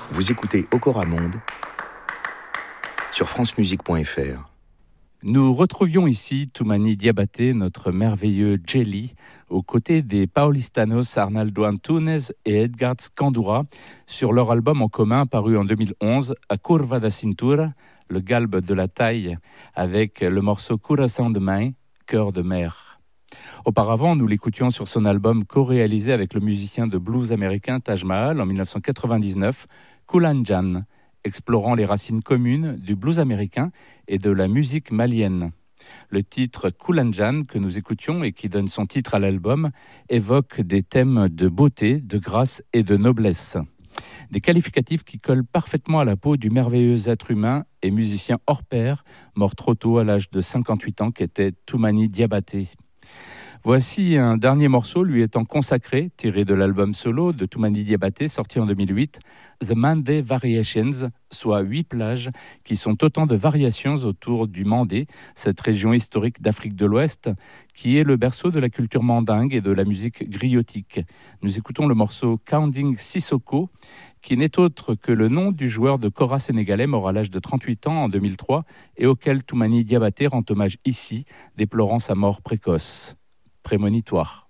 Vous écoutez Okora Monde sur francemusique.fr. Nous retrouvions ici Toumani Diabaté, notre merveilleux Jelly, aux côtés des Paulistanos Arnaldo Antunes et Edgar Scandura, sur leur album en commun paru en 2011, A Curva da Cintura, le galbe de la taille, avec le morceau Coração de Main, cœur de mer. Auparavant, nous l'écoutions sur son album co-réalisé avec le musicien de blues américain Taj Mahal en 1999, Kulanjan, explorant les racines communes du blues américain et de la musique malienne. Le titre Kulanjan, que nous écoutions et qui donne son titre à l'album, évoque des thèmes de beauté, de grâce et de noblesse. Des qualificatifs qui collent parfaitement à la peau du merveilleux être humain et musicien hors pair, mort trop tôt à l'âge de 58 ans, qu'était Toumani Diabaté. Voici un dernier morceau lui étant consacré, tiré de l'album solo de Toumani Diabaté, sorti en 2008, The Mandé Variations, soit 8 plages qui sont autant de variations autour du Mandé, cette région historique d'Afrique de l'Ouest, qui est le berceau de la culture mandingue et de la musique griotique. Nous écoutons le morceau Counting Sissoko, qui n'est autre que le nom du joueur de kora sénégalais mort à l'âge de 38 ans en 2003 et auquel Toumani Diabaté rend hommage ici, déplorant sa mort précoce. Prémonitoire.